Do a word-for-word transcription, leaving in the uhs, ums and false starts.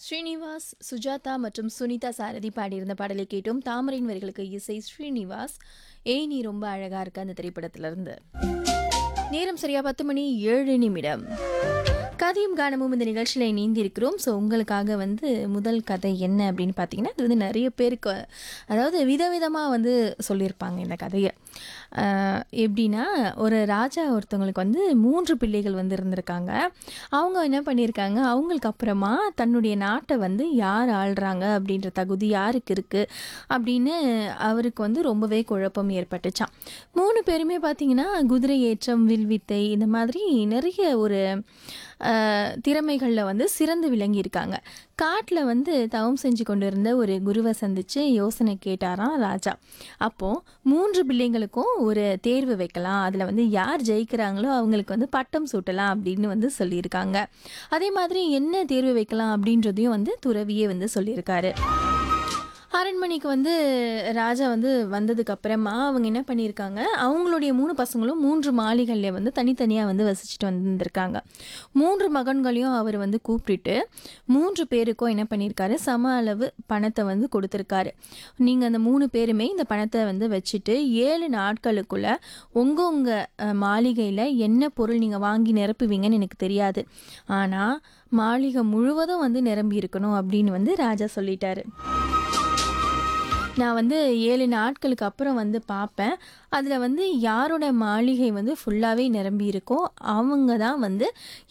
ஸ்ரீனிவாஸ், சுஜாதா மற்றும் சுனிதா சாரதி பாடியிருந்த பாடலை கேட்டோம். தாமரையின் வரிகளுக்கு இசை ஸ்ரீனிவாஸ். "ஏய் நீ ரொம்ப அழகா இருக்க" அந்த திரைப்படத்திலிருந்து. நேரம் சரியா பத்து மணி ஏழு நிமிடம். கதையும் கானமும் இந்த நிகழ்ச்சியில் இணைந்திருக்கிறோம். ஸோ உங்களுக்காக வந்து முதல் கதை என்ன அப்படின்னு பார்த்தீங்கன்னா, இது வந்து நிறைய பேருக்கு அதாவது விதவிதமாக வந்து சொல்லியிருப்பாங்க இந்த கதையை. எப்படின்னா, ஒரு ராஜா ஒருத்தவங்களுக்கு வந்து மூன்று பிள்ளைகள் வந்து இருந்திருக்காங்க. அவங்க என்ன பண்ணியிருக்காங்க, அவங்களுக்கு அப்புறமா தன்னுடைய நாட்டை வந்து யார் ஆள்றாங்க அப்படின்ற தகுதி யாருக்கு இருக்குது அப்படின்னு அவருக்கு வந்து ரொம்பவே குழப்பம் ஏற்பட்டுச்சான். மூணு பேருமே பார்த்தீங்கன்னா குதிரை ஏற்றம், வில்வித்தை இந்த மாதிரி நிறைய ஒரு திறமைகளில் வந்து சிறந்து விளங்கியிருக்காங்க. காட்டில் வந்து தவம் செஞ்சு கொண்டு இருந்த ஒரு குருவை சந்தித்து யோசனை கேட்டாராம் ராஜா. அப்போது மூன்று பிள்ளைங்களுக்கும் ஒரு தேர்வு வைக்கலாம், அதில் வந்து யார் ஜெயிக்கிறாங்களோ அவங்களுக்கு வந்து பட்டம் சூட்டலாம் அப்படின்னு வந்து சொல்லியிருக்காங்க. அதே மாதிரி என்ன தேர்வு வைக்கலாம் அப்படின்றதையும் வந்து துறவியே வந்து சொல்லியிருக்காரு. அரண்மனைக்கு வந்து ராஜா வந்து வந்ததுக்கு அப்புறமா அவங்க என்ன பண்ணியிருக்காங்க, அவங்களுடைய மூணு பசங்களும் மூன்று மாளிகைகளில் வந்து தனித்தனியாக வந்து வசிச்சுட்டு வந்திருக்காங்க. மூன்று மகன்களையும் அவர் வந்து கூப்பிட்டுட்டு மூன்று பேருக்கும் என்ன பண்ணியிருக்காரு, சம அளவு பணத்தை வந்து கொடுத்துருக்காரு. நீங்கள் அந்த மூணு பேருமே இந்த பணத்தை வந்து வச்சுட்டு ஏழு நாட்களுக்குள்ள உங்கள் உங்கள் மாளிகையில் என்ன பொருள் நீங்கள் வாங்கி நிரப்புவீங்கன்னு எனக்கு தெரியாது, ஆனால் மாளிகை முழுவதும் வந்து நிரம்பி இருக்கணும் அப்படின்னு வந்து ராஜா சொல்லிட்டாரு. நான் வந்து ஏழு நாட்களுக்கு அப்புறம் வந்து பார்ப்பேன். அதில் வந்து யாரோட மாளிகை வந்து ஃபுல்லாகவே நிரம்பி இருக்கோ அவங்க தான் வந்து